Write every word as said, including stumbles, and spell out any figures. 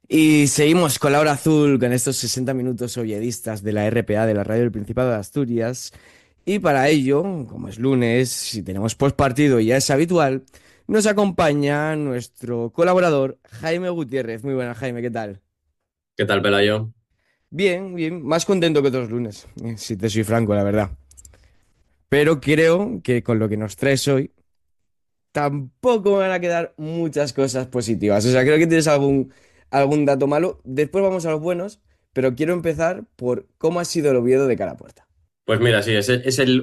Y seguimos con la hora azul, con estos sesenta minutos oyedistas de la R P A de la Radio del Principado de Asturias. Y para ello, como es lunes, si tenemos postpartido y ya es habitual, nos acompaña nuestro colaborador Jaime Gutiérrez. Muy buenas, Jaime, ¿qué tal? ¿Qué tal, Pelayo? Bien, bien, más contento que otros lunes, eh, si te soy franco, la verdad. Pero creo que con lo que nos traes hoy, tampoco me van a quedar muchas cosas positivas. O sea, creo que tienes algún, algún dato malo. Después vamos a los buenos, pero quiero empezar por cómo ha sido el Oviedo de cara a puerta. Pues mira, sí, es, es el